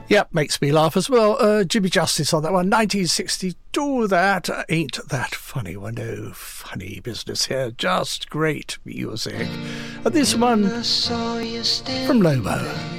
Yep, makes me laugh as well. Jimmy Justice on that one. 1962, that ain't that funny one. No funny business here. Just great music. And this one from Lobo.